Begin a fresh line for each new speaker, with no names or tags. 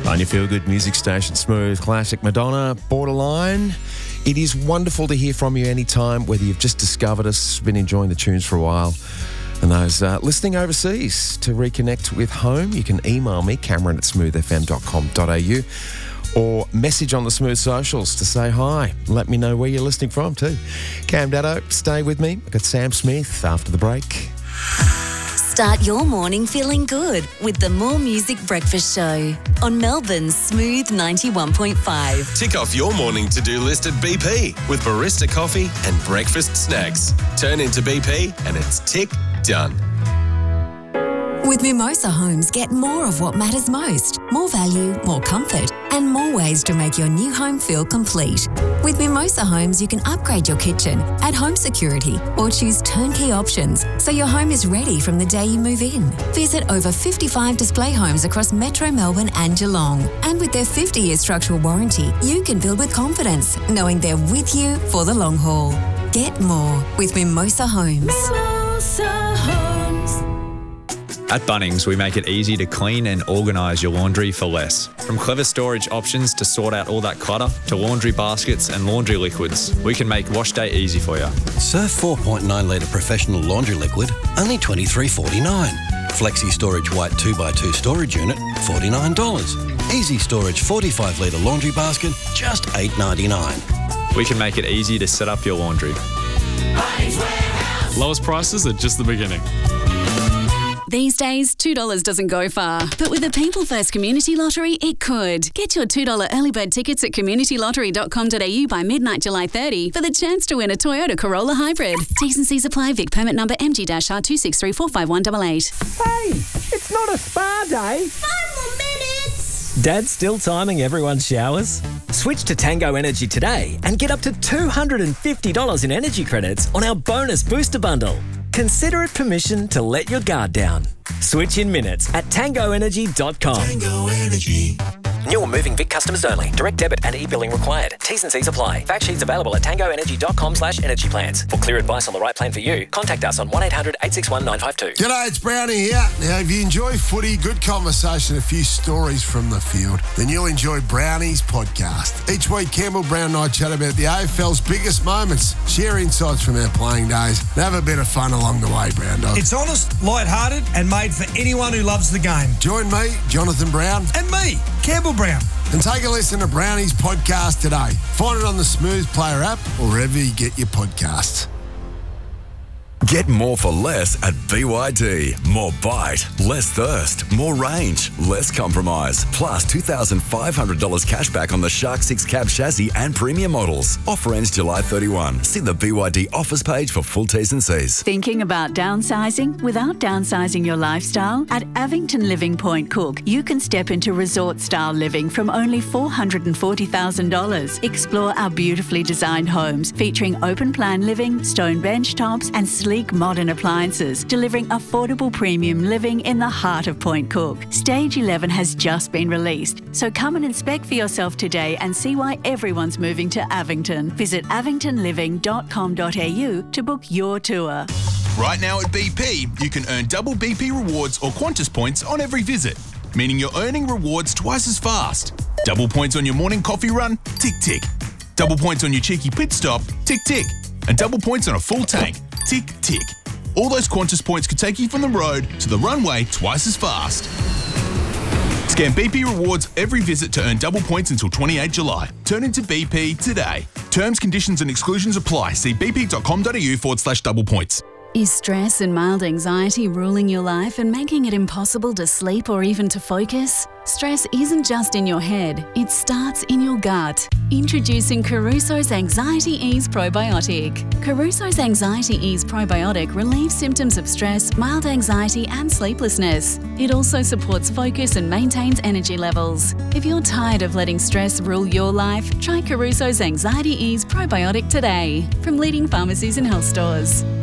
On your feel-good music station, Smooth Classic, Madonna, Borderline. It is wonderful to hear from you anytime, whether you've just discovered us, been enjoying the tunes for a while, and those listening overseas. To reconnect with home, you can email me, cameron@smoothfm.com.au, or message on the Smooth socials to say hi. Let me know where you're listening from too. Cam Daddo, stay with me. I've got Sam Smith after the break.
Start your morning feeling good with the More Music Breakfast Show on Melbourne's Smooth 91.5.
Tick off your morning to-do list at BP with barista coffee and breakfast snacks. Turn into BP and it's tick done.
With Mimosa Homes, get more of what matters most. More value, more comfort, and more ways to make your new home feel complete. With Mimosa Homes, you can upgrade your kitchen, add home security, or choose turnkey options so your home is ready from the day you move in. Visit over 55 display homes across Metro Melbourne and Geelong. And with their 50-year structural warranty, you can build with confidence, knowing they're with you for the long haul. Get more with Mimosa Homes. Mimosa Homes.
At Bunnings, we make it easy to clean and organise your laundry for less. From clever storage options to sort out all that clutter, to laundry baskets and laundry liquids, we can make wash day easy for you.
Surf 4.9 litre professional laundry liquid, only $23.49. Flexi Storage White 2x2 storage unit, $49. Easy Storage 45 litre laundry basket, just $8.99.
We can make it easy to set up your laundry.
Lowest prices are just the beginning.
These days, $2 doesn't go far. But with the People First Community Lottery, it could. Get your $2 early bird tickets at communitylottery.com.au by midnight July 30 for the chance to win a Toyota Corolla Hybrid. T's and C's apply. Vic permit number MG-R263451188.
Hey, it's not a spa day.
5 more minutes.
Dad's still timing everyone's showers? Switch to Tango Energy today and get up to $250 in energy credits on our bonus booster bundle. Consider it permission to let your guard down. Switch in minutes at tangoenergy.com.
Tango Energy.
New or moving Vic customers only. Direct debit and e-billing required. T's and C's apply. Fact sheets available at tangoenergy.com/energy plans. For clear advice on the right plan for you, contact us on 1-800-861-952.
G'day, it's Brownie here. Now, if you enjoy footy, good conversation, a few stories from the field, then you'll enjoy Brownie's podcast. Each week, Campbell Brown and I chat about the AFL's biggest moments, share insights from our playing days, and have a bit of fun along the way, Brown Dog.
It's honest, light-hearted, and made for anyone who loves the game.
Join me, Jonathan Brown.
And me, Campbell Brown.
And take a listen to Brownie's podcast today. Find it on the Smooth Player app or wherever you get your podcasts.
Get more for less at BYD. More bite, less thirst, more range, less compromise. Plus $2,500 cash back on the Shark 6 cab chassis and premium models. Offer ends July 31. See the BYD offers page for full T's and C's.
Thinking about downsizing without downsizing your lifestyle? At Avington Living Point Cook, you can step into resort-style living from only $440,000. Explore our beautifully designed homes featuring open-plan living, stone bench tops and sleek modern appliances, delivering affordable premium living in the heart of Point Cook. Stage 11 has just been released, so come and inspect for yourself today and see why everyone's moving to Avington. Visit avingtonliving.com.au to book your tour.
Right now at BP, you can earn double BP rewards or Qantas points on every visit, meaning you're earning rewards twice as fast. Double points on your morning coffee run? Tick, tick. Double points on your cheeky pit stop? Tick, tick. And double points on a full tank? Tick, tick. All those Qantas points could take you from the road to the runway twice as fast. Scan BP Rewards every visit to earn double points until 28 July. Turn into BP today. Terms, conditions and exclusions apply. See bp.com.au/double points.
Is stress and mild anxiety ruling your life and making it impossible to sleep or even to focus? Stress isn't just in your head, it starts in your gut. Introducing Caruso's Anxiety Ease Probiotic. Caruso's Anxiety Ease Probiotic relieves symptoms of stress, mild anxiety and sleeplessness. It also supports focus and maintains energy levels. If you're tired of letting stress rule your life, try Caruso's Anxiety Ease Probiotic today from leading pharmacies and health stores.